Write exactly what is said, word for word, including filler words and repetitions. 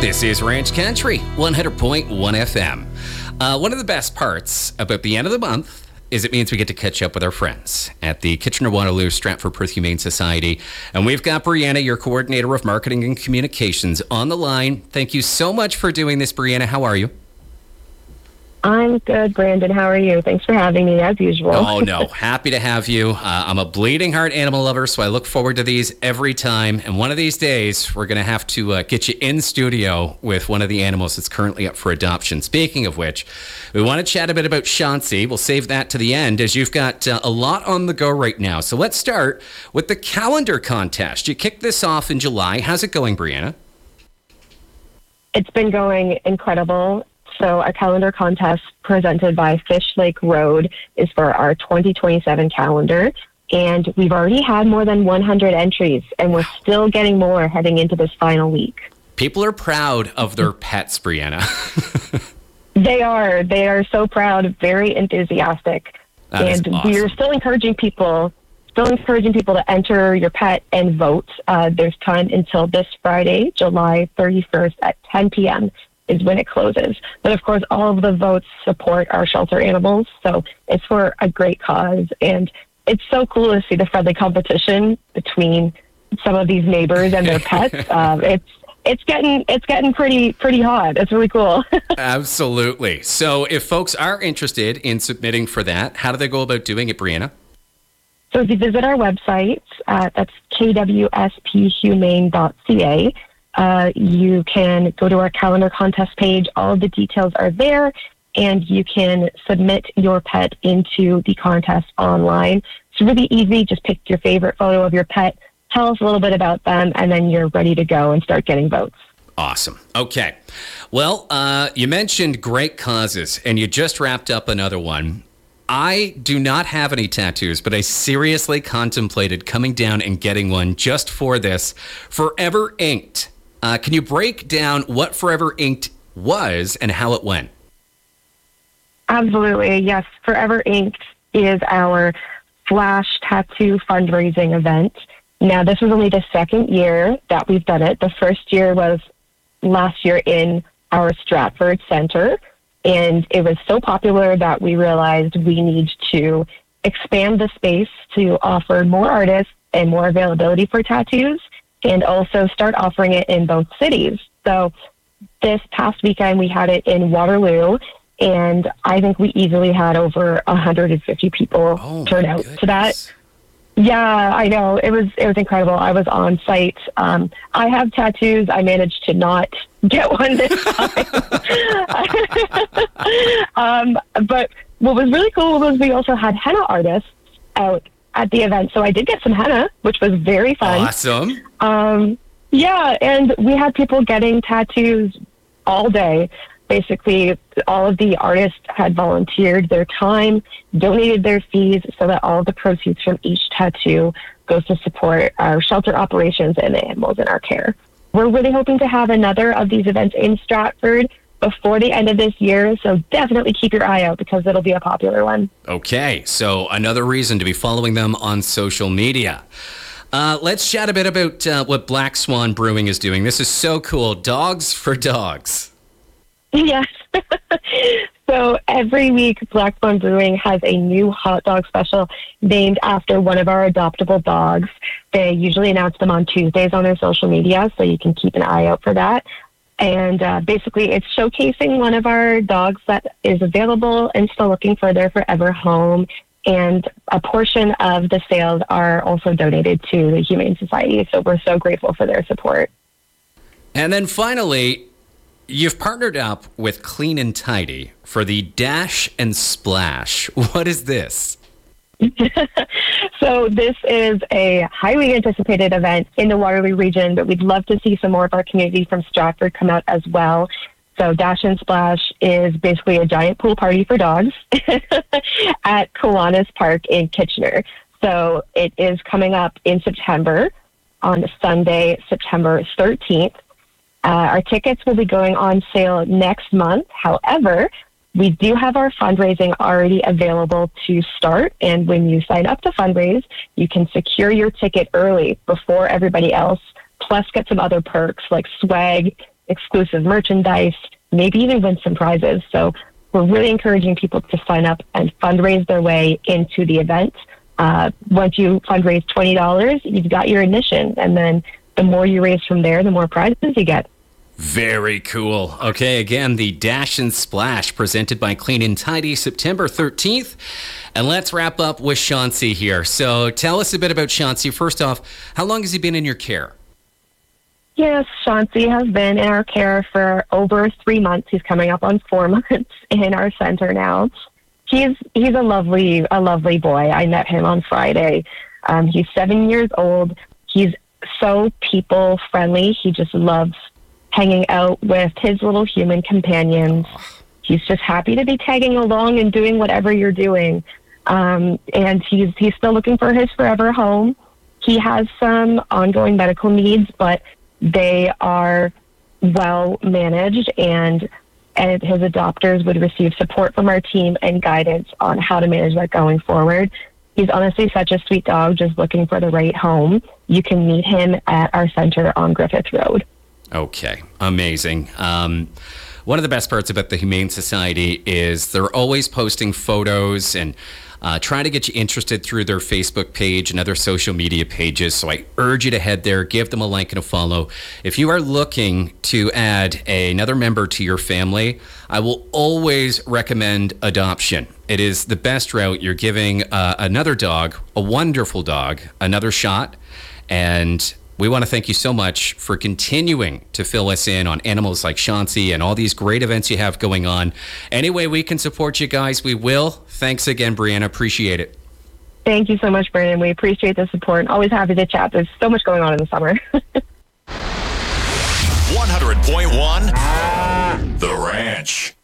This is Ranch Country, one hundred point one F M. Uh, one of the best parts about the end of the month is it means we get to catch up with our friends at the Kitchener-Waterloo Stratford Perth Humane Society. And we've got Brianna, your coordinator of marketing and communications, on the line. Thank you so much for doing this, Brianna. How are you? I'm good, Brandon. How are you? Thanks for having me, as usual. Oh, no. Happy to have you. Uh, I'm a bleeding heart animal lover, so I look forward to these every time. And one of these days, we're going to have to uh, get you in studio with one of the animals that's currently up for adoption. Speaking of which, we want to chat a bit about Chauncey. We'll save that to the end, as you've got uh, a lot on the go right now. So let's start with the calendar contest. You kicked this off in July. How's it going, Brianna? It's been going incredible. So a calendar contest presented by Fish Lake Road is for our twenty twenty-seven calendar. And we've already had more than one hundred entries, and we're still getting more heading into this final week. People are proud of their pets, Brianna. They are. They are so proud, very enthusiastic. That and is awesome. We're still encouraging people, still encouraging people to enter your pet and vote. Uh, there's time until this Friday, July thirty-first at ten p.m. is when it closes. But of course, all of the votes support our shelter animals, so it's for a great cause. And it's so cool to see the friendly competition between some of these neighbors and their pets. um, it's it's getting it's getting pretty pretty hot. It's really cool. Absolutely. So if folks are interested in submitting for that, how do they go about doing it, Brianna? So if you visit our website, uh, that's k w s p humane dot c a. Uh, you can go to our calendar contest page. All of the details are there, and you can submit your pet into the contest online. It's really easy. Just pick your favorite photo of your pet, tell us a little bit about them, and then you're ready to go and start getting votes. Awesome. Okay. Well, uh, you mentioned great causes, and you just wrapped up another one. I do not have any tattoos, but I seriously contemplated coming down and getting one just for this. Forever Inked. Uh, can you break down what Forever Inked was and how it went? Absolutely, yes. Forever Inked is our flash tattoo fundraising event. Now, this was only the second year that we've done it. The first year was last year in our Stratford Center, and it was so popular that we realized we need to expand the space to offer more artists and more availability for tattoos, and also start offering it in both cities. So this past weekend, we had it in Waterloo, and I think we easily had over one hundred fifty people oh turn out goodness. to that. Yeah, I know. It was it was incredible. I was on site. Um, I have tattoos. I managed to not get one this time. um, but what was really cool was we also had henna artists out at the event. So I did get some henna, which was very fun. Awesome. Um, yeah, and we had people getting tattoos all day. Basically, all of the artists had volunteered their time, donated their fees, so that all of the proceeds from each tattoo goes to support our shelter operations and the animals in our care. We're really hoping to have another of these events in Stratford before the end of this year, so definitely keep your eye out because it'll be a popular one. Okay, so another reason to be following them on social media. Uh, let's chat a bit about uh, what Black Swan Brewing is doing. This is so cool. Dogs for dogs. Yes. So every week, Black Swan Brewing has a new hot dog special named after one of our adoptable dogs. They usually announce them on Tuesdays on their social media, so you can keep an eye out for that. And uh, basically, it's showcasing one of our dogs that is available and still looking for their forever home. And a portion of the sales are also donated to the Humane Society. So we're so grateful for their support. And then finally, you've partnered up with Clean and Tidy for the Dash and Splash. What is this? So this is a highly anticipated event in the Waterloo region, but we'd love to see some more of our community from Stratford come out as well. So Dash and Splash is basically a giant pool party for dogs at Kiwanis Park in Kitchener. So it is coming up in September on Sunday, September thirteenth. Uh, our tickets will be going on sale next month. However, we do have our fundraising already available to start. And when you sign up to fundraise, you can secure your ticket early before everybody else, plus get some other perks like swag exclusive merchandise, maybe even win some prizes. So we're really encouraging people to sign up and fundraise their way into the event. Uh, once you fundraise twenty dollars, you've got your admission. And then the more you raise from there, the more prizes you get. Very cool. Okay, again, the Dash and Splash presented by Clean and Tidy, September thirteenth. And let's wrap up with Chauncey here. So tell us a bit about Chauncey. First off, how long has he been in your care? Yes, Chauncey has been in our care for over three months. He's coming up on four months in our center now. He's he's a lovely a lovely boy. I met him on Friday. Um, he's seven years old. He's so people friendly. He just loves hanging out with his little human companions. He's just happy to be tagging along and doing whatever you're doing. Um, and he's he's still looking for his forever home. He has some ongoing medical needs, but they are well managed, and and his adopters would receive support from our team and guidance on how to manage that going forward. He's honestly such a sweet dog, just looking for the right home. You can meet him at our center on Griffith Road. Okay, amazing. Um, one of the best parts about the Humane Society is they're always posting photos and uh, trying to get you interested through their Facebook page and other social media pages. So I urge you to head there, give them a like and a follow. If you are looking to add another member to your family, I will always recommend adoption. It is the best route. You're giving uh, another dog, a wonderful dog, another shot. And we want to thank you so much for continuing to fill us in on animals like Chauncey and all these great events you have going on. Any way we can support you guys, we will. Thanks again, Brianna. Appreciate it. Thank you so much, Brandon. We appreciate the support and always happy to chat. There's so much going on in the summer. one hundred point one The Ranch.